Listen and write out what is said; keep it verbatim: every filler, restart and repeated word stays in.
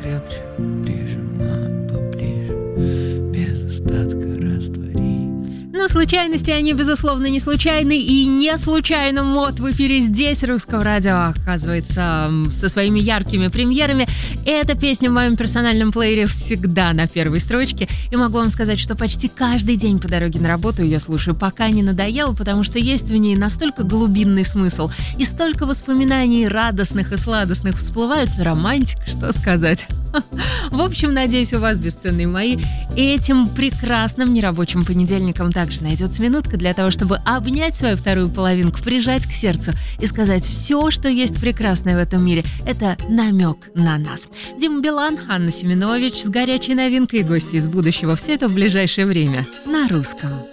крепче прижимать поближе, без остатка растворить. Но случайности, они, безусловно, не случайны. И не случайно мод в эфире здесь, Русского радио, оказывается, со своими яркими премьерами. Эта песня в моем персональном плеере всегда на первой строчке. И могу вам сказать, что почти каждый день по дороге на работу ее слушаю, пока не надоело, потому что есть в ней настолько глубинный смысл. И столько воспоминаний радостных и сладостных всплывают. Романтика, что сказать. В общем, надеюсь, у вас, бесценные мои, этим прекрасным нерабочим понедельником также найдется минутка для того, чтобы обнять свою вторую половинку, прижать к сердцу и сказать: все, что есть прекрасное в этом мире, это намек на нас. Дима Билан, Анна Семенович с горячей новинкой и гости из будущего. Все это в ближайшее время на русском.